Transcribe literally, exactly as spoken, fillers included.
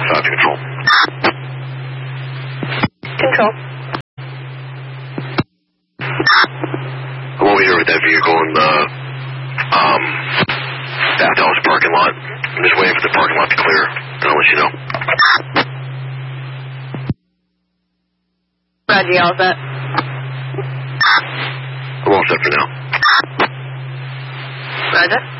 five to control. Control. I'm over here with that vehicle in the um, Bathhouse parking lot. I'm just waiting for the parking lot to clear, and I'll let you know. Roger, you all set? I'm all set for now. Roger.